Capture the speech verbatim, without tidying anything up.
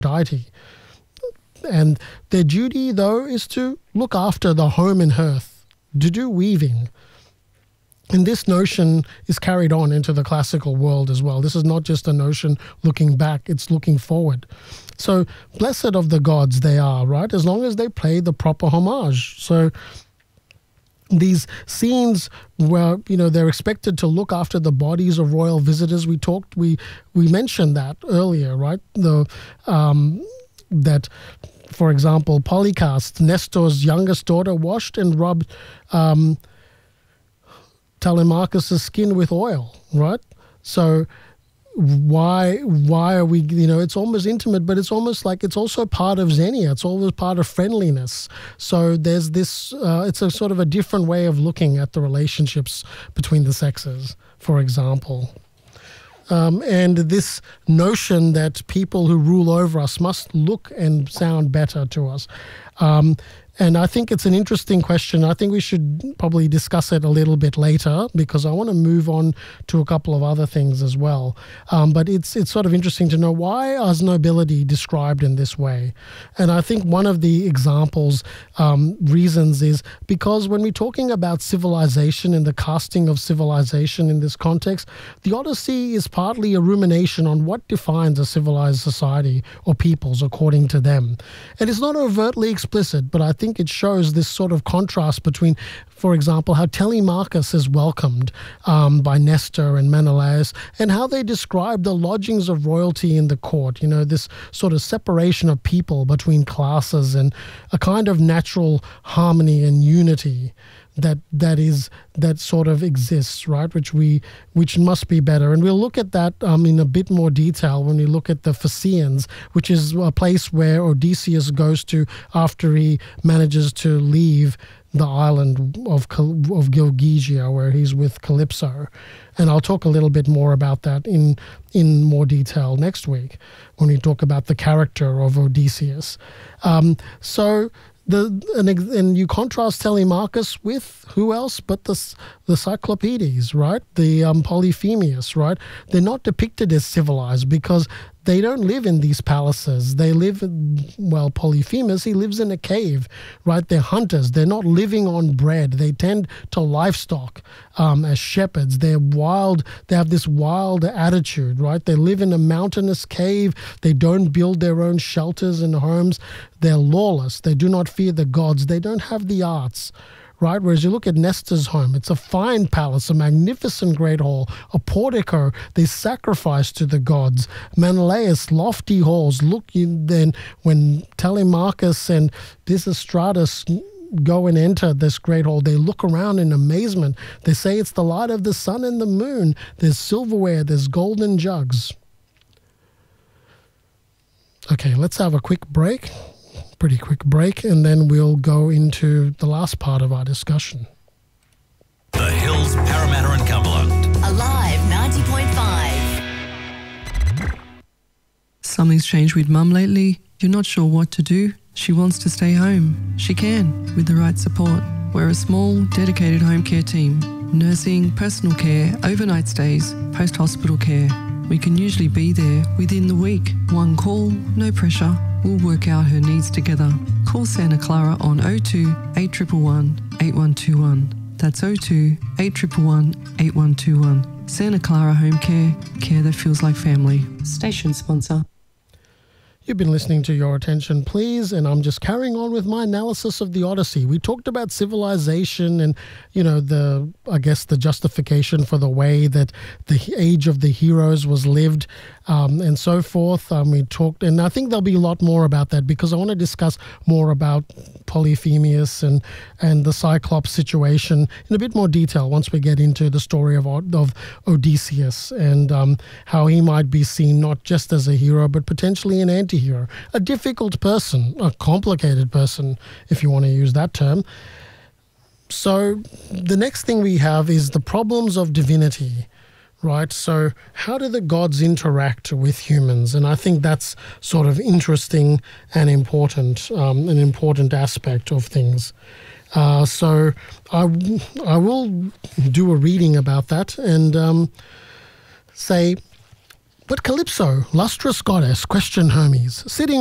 Aphrodite. And their duty, though, is to look after the home and hearth, to do weaving. And this notion is carried on into the classical world as well. This is not just a notion looking back, it's looking forward. So blessed of the gods they are, right? As long as they pay the proper homage. So these scenes where, you know, they're expected to look after the bodies of royal visitors. We talked, we we mentioned that earlier, right? The um, that, for example, Polycast, Nestor's youngest daughter, washed and rubbed um, Telemachus' skin with oil, right? So why why are we, you know, it's almost intimate, but it's almost like it's also part of Xenia. It's always part of friendliness. So there's this, uh, it's a sort of a different way of looking at the relationships between the sexes, for example. Um, and this notion that people who rule over us must look and sound better to us. Um, and I think it's an interesting question. I think we should probably discuss it a little bit later because I want to move on to a couple of other things as well. Um, but it's it's sort of interesting to know, why is nobility described in this way? And I think one of the examples, um, reasons is because when we're talking about civilization and the casting of civilization in this context, the Odyssey is partly a rumination on what defines a civilized society or peoples according to them. And it's not overtly explicit, but I think it shows this sort of contrast between, for example, how Telemachus is welcomed um, by Nestor and Menelaus, and how they describe the lodgings of royalty in the court, you know, this sort of separation of people between classes and a kind of natural harmony and unity that that is that sort of exists, right? Which we which must be better, and we'll look at that um, in a bit more detail when we look at the Phaeacians, which is a place where Odysseus goes to after he manages to leave the island of of Gilgygia, where he's with Calypso, and I'll talk a little bit more about that in in more detail next week when we talk about the character of Odysseus. Um, so. The, and, and you contrast Telemachus with who else but the the Cyclopedies, right? The um, Polyphemus, right? They're not depicted as civilized because they don't live in these palaces. They live, well, Polyphemus, he lives in a cave, right? They're hunters. They're not living on bread. They tend to livestock um, as shepherds. They're wild. They have this wild attitude, right? They live in a mountainous cave. They don't build their own shelters and homes. They're lawless. They do not fear the gods. They don't have the arts. Right? Whereas you look at Nestor's home, it's a fine palace, a magnificent great hall, a portico. They sacrifice to the gods. Menelaus, lofty halls. Look, you, then when Telemachus and Pisistratus go and enter this great hall, they look around in amazement. They say it's the light of the sun and the moon. There's silverware, there's golden jugs. Okay, let's have a quick break. Pretty quick break, and then we'll go into the last part of our discussion. The Hills, Parramatta and Cumberland. Alive ninety point five. Something's changed with Mum lately. You're not sure what to do. She wants to stay home. She can, with the right support. We're a small, dedicated home care team. Nursing, personal care, overnight stays, post-hospital care. We can usually be there within the week. One call, no pressure. We'll work out her needs together. Call Santa Clara on oh two, eight one one, eight one two one. That's oh two, eight one one, eight one two one. Santa Clara Home Care, care that feels like family. Station sponsor. You've been listening to Your Attention Please, and I'm just carrying on with my analysis of the Odyssey. We talked about civilization and, you know, the, I guess, the justification for the way that the age of the heroes was lived um, and so forth. Um, we talked, and I think there'll be a lot more about that because I want to discuss more about Polyphemus and, and the Cyclops situation in a bit more detail once we get into the story of, of Odysseus and um, how he might be seen not just as a hero, but potentially an anti hero, a difficult person, a complicated person, if you want to use that term. So the next thing we have is the problems of divinity, right? So how do the gods interact with humans? And I think that's sort of interesting and important, um, an important aspect of things. Uh, so I, I will do a reading about that and um, say, But Calypso, lustrous goddess, question Hermes, sitting